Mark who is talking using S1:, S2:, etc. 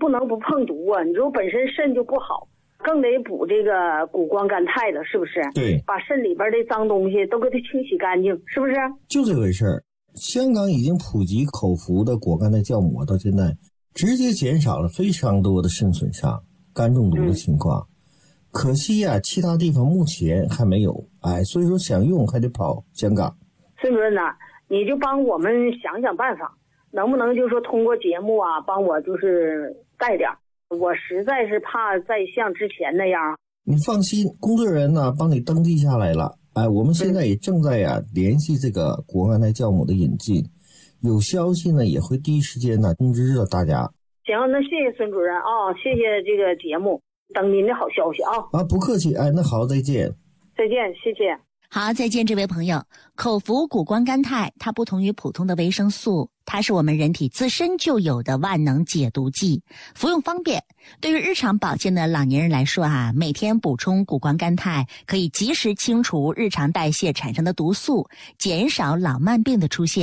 S1: 不能不碰毒啊！你说本身肾就不好，更得补这个谷胱甘肽了，是不是？
S2: 对，
S1: 把肾里边的脏东西都给它清洗干净，是不是？
S2: 就这回事儿。香港已经普及口服的果甘肽酵母，到现在直接减少了非常多的肾损伤、肝中毒的情况。可惜呀，其他地方目前还没有，所以说想用还得跑香港。
S1: 孙主任呐，你就帮我们想想办法，能不能就说通过节目啊，帮我就是带点，我实在是怕再像之前那样。
S2: 你放心，工作人员呢帮你登记下来了。我们现在也正在联系这个果甘肽酵母的引进，有消息呢也会第一时间呢通知到大家。
S1: 行，那谢谢孙主任啊，谢谢这个节目，等您的好消息啊。
S2: 不客气，那好，再见。
S1: 再见，谢谢。
S3: 好，再见，这位朋友。口服谷胱甘肽，它不同于普通的维生素，它是我们人体自身就有的万能解毒剂，服用方便。对于日常保健的老年人来说每天补充谷胱甘肽可以及时清除日常代谢产生的毒素，减少老慢病的出现。